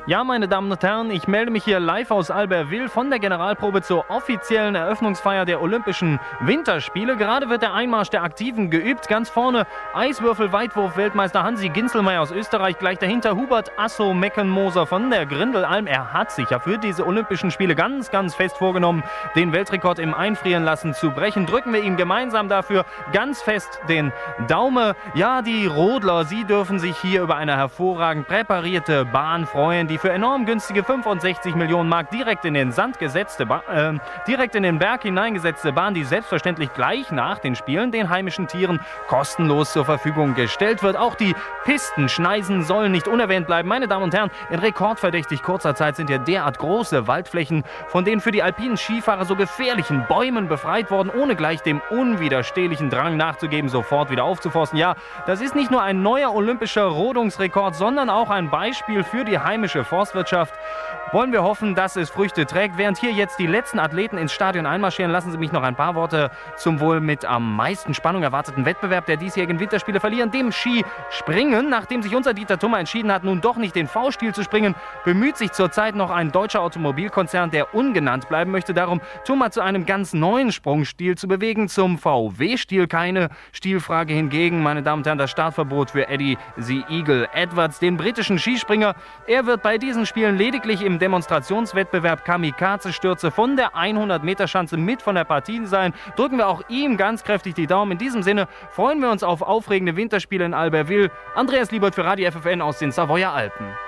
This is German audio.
Ja, meine Damen und Herren, ich melde mich hier live aus Albertville von der Generalprobe zur offiziellen Eröffnungsfeier der Olympischen Winterspiele. Gerade wird der Einmarsch der Aktiven geübt. Ganz vorne Eiswürfel-Weitwurf-Weltmeister Hansi Ginzelmeier aus Österreich. Gleich dahinter Hubert Asso-Meckenmoser von der Grindelalm. Er hat sich ja für diese Olympischen Spiele ganz fest vorgenommen, den Weltrekord im Einfrierenlassen zu brechen. Drücken wir ihm gemeinsam dafür ganz fest den Daumen. Ja, die Rodler, sie dürfen sich hier über eine hervorragend präparierte Bahn freuen, die für enorm günstige 65 Millionen Mark direkt in den Berg hineingesetzte Bahn, die selbstverständlich gleich nach den Spielen den heimischen Tieren kostenlos zur Verfügung gestellt wird. Auch die Pistenschneisen sollen nicht unerwähnt bleiben. Meine Damen und Herren, in rekordverdächtig kurzer Zeit sind ja derart große Waldflächen von den für die alpinen Skifahrer so gefährlichen Bäumen befreit worden, ohne gleich dem unwiderstehlichen Drang nachzugeben, sofort wieder aufzuforsten. Ja, das ist nicht nur ein neuer olympischer Rodungsrekord, sondern auch ein Beispiel für die heimische Forstwirtschaft. Wollen wir hoffen, dass es Früchte trägt. Während hier jetzt die letzten Athleten ins Stadion einmarschieren, lassen Sie mich noch ein paar Worte zum wohl mit am meisten Spannung erwarteten Wettbewerb der diesjährigen Winterspiele verlieren, dem Skispringen. Nachdem sich unser Dieter Thoma entschieden hat, nun doch nicht den V-Stil zu springen, bemüht sich zurzeit noch ein deutscher Automobilkonzern, der ungenannt bleiben möchte, darum, Thoma zu einem ganz neuen Sprungstil zu bewegen, zum VW-Stil. Keine Stilfrage hingegen, meine Damen und Herren, das Startverbot für Eddie the Eagle Edwards, den britischen Skispringer. Er wird bei diesen Spielen lediglich im Demonstrationswettbewerb Kamikaze-Stürze von der 100-Meter-Schanze mit von der Partie sein. Drücken wir auch ihm ganz kräftig die Daumen. In diesem Sinne freuen wir uns auf aufregende Winterspiele in Albertville. Andreas Liebert für Radio FFN aus den Savoyer Alpen.